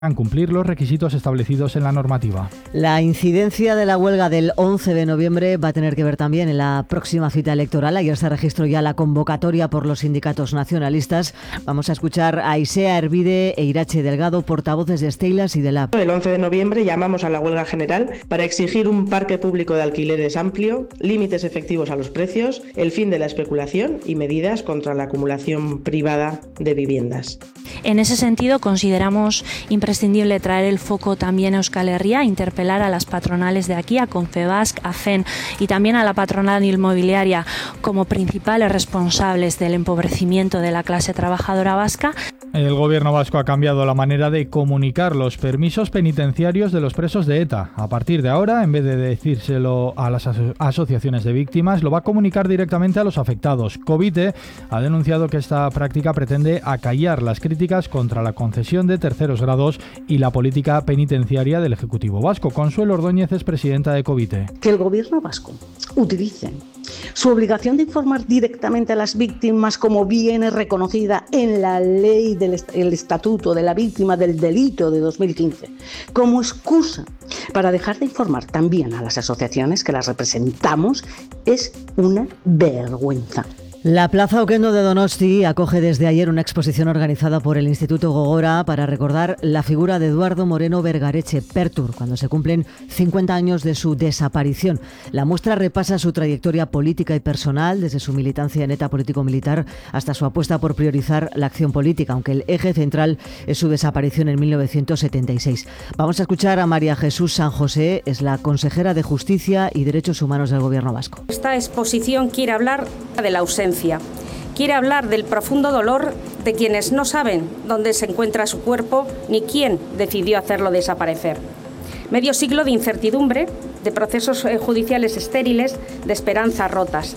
cumplir los requisitos establecidos en la normativa. La incidencia de la huelga del 11 de noviembre va a tener que ver también en la próxima cita electoral. Ayer se registró ya la convocatoria por los sindicatos nacionalistas. Vamos a escuchar a Isea Hervide e Irache Delgado, portavoces de Steilas y de LAB. El 11 de noviembre llamamos a la huelga general para exigir un parque público de alquileres amplio, límites efectivos a los precios, el fin de la especulación y medidas contra la acumulación privada de viviendas. En ese sentido, consideramos imprescindible traer el foco también a Euskal Herria, interpelar a las patronales de aquí, a Confebask, a FEN y también a la patronal inmobiliaria como principales responsables del empobrecimiento de la clase trabajadora vasca. El gobierno vasco ha cambiado la manera de comunicar los permisos penitenciarios de los presos de ETA. A partir de ahora, en vez de decírselo a las asociaciones de víctimas, lo va a comunicar directamente a los afectados. Covite ha denunciado que esta práctica pretende acallar las críticas contra la concesión de terceros grados y la política penitenciaria del Ejecutivo vasco. Consuelo Ordóñez es presidenta de Covite. Que el gobierno vasco utilice su obligación de informar directamente a las víctimas, como viene reconocida en la ley del Estatuto de la Víctima del Delito de 2015, como excusa para dejar de informar también a las asociaciones que las representamos, es una vergüenza. La Plaza Oquendo de Donosti acoge desde ayer una exposición organizada por el Instituto Gogora para recordar la figura de Eduardo Moreno Vergareche Pertur, cuando se cumplen 50 años de su desaparición. La muestra repasa su trayectoria política y personal, desde su militancia en ETA político-militar hasta su apuesta por priorizar la acción política, aunque el eje central es su desaparición en 1976. Vamos a escuchar a María Jesús San José, es la consejera de Justicia y Derechos Humanos del Gobierno vasco. Esta exposición quiere hablar de la ausencia. Quiere hablar del profundo dolor de quienes no saben dónde se encuentra su cuerpo ni quién decidió hacerlo desaparecer. Medio siglo de incertidumbre, de procesos judiciales estériles, de esperanzas rotas.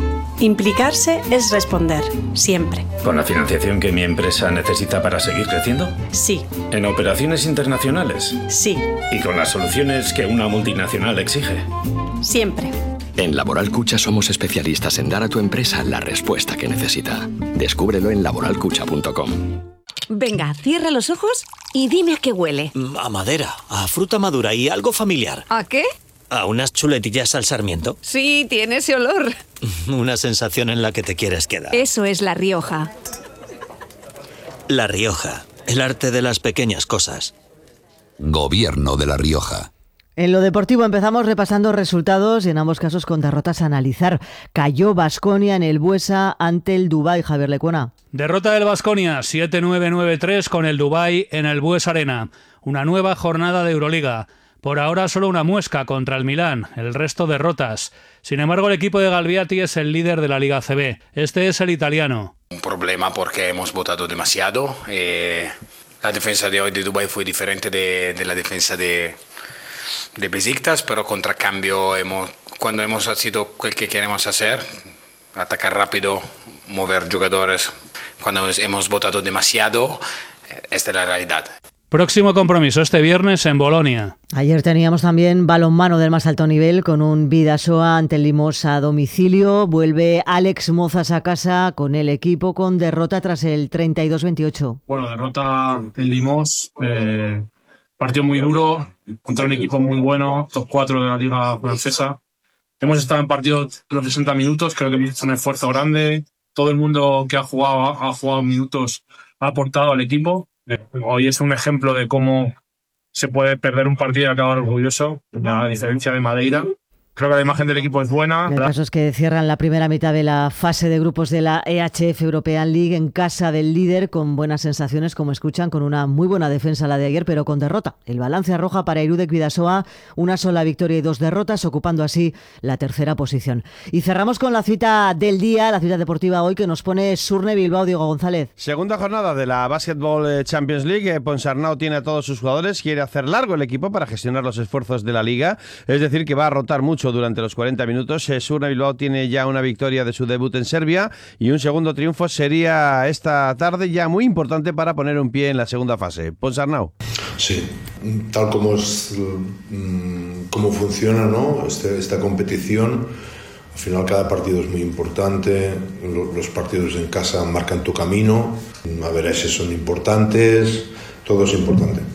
Implicarse es responder, siempre. ¿Con la financiación que mi empresa necesita para seguir creciendo? Sí. ¿En operaciones internacionales? Sí. ¿Y con las soluciones que una multinacional exige? Siempre. En Laboral Cucha somos especialistas en dar a tu empresa la respuesta que necesita. Descúbrelo en laboralcucha.com. Venga, cierra los ojos y dime a qué huele. A madera, a fruta madura y algo familiar. ¿A qué? A unas chuletillas al sarmiento. Sí, tiene ese olor. Una sensación en la que te quieres quedar. Eso es La Rioja. La Rioja, el arte de las pequeñas cosas. Gobierno de La Rioja. En lo deportivo empezamos repasando resultados y en ambos casos con derrotas a analizar. Cayó Baskonia en el Buesa ante el Dubái, Javier Lecuona. Derrota del Baskonia 7-9-9-3 con el Dubái en el Buesa Arena. Una nueva jornada de Euroliga. Por ahora solo una muesca contra el Milán, el resto derrotas. Sin embargo, el equipo de Galviati es el líder de la Liga ACB. Este es el italiano. Un problema porque hemos votado demasiado. La defensa de hoy de Dubái fue diferente de la defensa de Besiktas, pero contracambio cuando hemos sido el que queremos hacer, atacar rápido, mover jugadores, cuando hemos votado demasiado, esta es la realidad. Próximo compromiso este viernes en Bolonia. Ayer teníamos también balonmano del más alto nivel con un Bidasoa ante el Limos a domicilio. Vuelve Alex Mozas a casa con el equipo con derrota tras el 32-28. Bueno, derrota en Limos. Partido muy duro, contra un equipo muy bueno, top 4 de la liga francesa. Hemos estado en partidos los 60 minutos, creo que hemos hecho un esfuerzo grande. Todo el mundo que ha jugado minutos ha aportado al equipo. Hoy es un ejemplo de cómo se puede perder un partido y acabar orgulloso, la diferencia de Madeira. Creo que la imagen del equipo es buena. El caso es que cierran la primera mitad de la fase de grupos de la EHF European League en casa del líder con buenas sensaciones, como escuchan, con una muy buena defensa la de ayer, pero con derrota. El balance arroja para Irudek Bidasoa una sola victoria y 2 derrotas, ocupando así la tercera posición. Y cerramos con la cita del día, la cita deportiva hoy que nos pone Surne Bilbao, Diego González. Segunda jornada de la Basketball Champions League. Ponsarnau tiene a todos sus jugadores, quiere hacer largo el equipo para gestionar los esfuerzos de la liga, es decir, que va a rotar mucho durante los 40 minutos. Surne Bilbao tiene ya una victoria de su debut en Serbia y un segundo triunfo sería esta tarde ya muy importante para poner un pie en la segunda fase. Ponsarnau. Sí, tal como funciona, ¿no? Esta competición, al final cada partido es muy importante, los partidos en casa marcan tu camino, a ver, esos son importantes, todo es importante.